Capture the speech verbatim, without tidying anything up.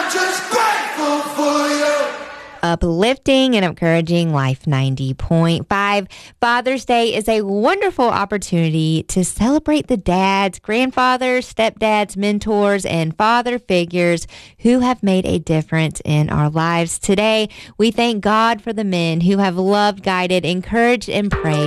just grateful for you. Uplifting and encouraging Life ninety point five. Father's Day is a wonderful opportunity to celebrate the dads, grandfathers, stepdads, mentors, and father figures who have made a difference in our lives. Today, we thank God for the men who have loved, guided, encouraged, and prayed